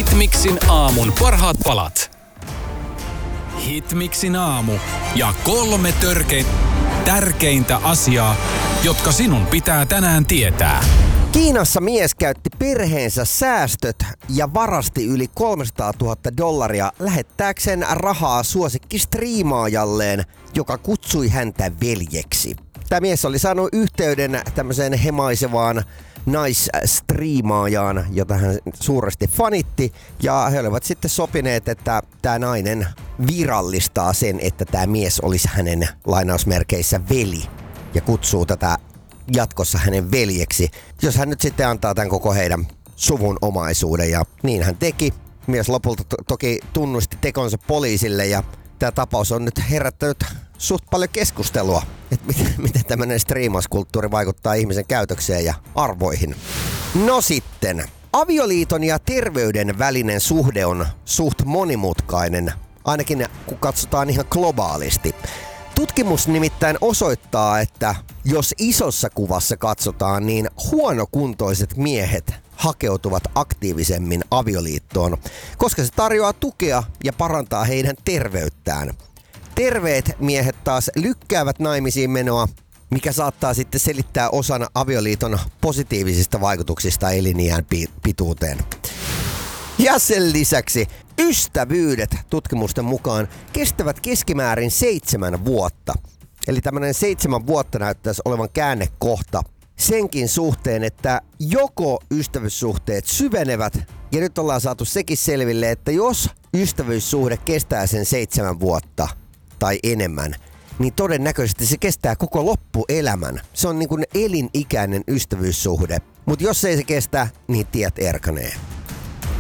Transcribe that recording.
Hitmixin aamun parhaat palat. Hitmixin aamu ja 3 tärkeintä asiaa, jotka sinun pitää tänään tietää. Kiinassa mies käytti perheensä säästöt ja varasti yli $300,000 lähettääkseen rahaa suosikkistriimaajalleen, joka kutsui häntä veljeksi. Tämä mies oli saanut yhteyden tämmöiseen hemaisevaan naisstriimaajaan, jota hän suuresti fanitti, ja he olivat sitten sopineet, että tämä nainen virallistaa sen, että tämä mies olisi hänen lainausmerkeissä veli ja kutsuu tätä jatkossa hänen veljeksi, jos hän nyt sitten antaa tämän koko heidän suvun omaisuuden, ja niin hän teki. Mies lopulta toki tunnusti tekonsa poliisille, ja tämä tapaus on nyt herättänyt suht paljon keskustelua, että miten tämmöinen striimauskulttuuri vaikuttaa ihmisen käytökseen ja arvoihin. No sitten, avioliiton ja terveyden välinen suhde on suht monimutkainen, ainakin kun katsotaan ihan globaalisti. Tutkimus nimittäin osoittaa, että jos isossa kuvassa katsotaan, niin huonokuntoiset miehet hakeutuvat aktiivisemmin avioliittoon, koska se tarjoaa tukea ja parantaa heidän terveyttään. Terveet miehet taas lykkäävät naimisiin menoa, mikä saattaa sitten selittää osan avioliiton positiivisista vaikutuksista eliniän pituuteen. Ja sen lisäksi ystävyydet tutkimusten mukaan kestävät keskimäärin 7 vuotta. Eli tämmöinen 7 vuotta näyttäisi olevan käännekohta senkin suhteen, että joko ystävyyssuhteet syvenevät, ja nyt ollaan saatu sekin selville, että jos ystävyyssuhde kestää sen 7 vuotta tai enemmän, niin todennäköisesti se kestää koko loppuelämän. Se on niin kuin elinikäinen ystävyyssuhde. Mutta jos ei se kestä, niin tiet erkanee.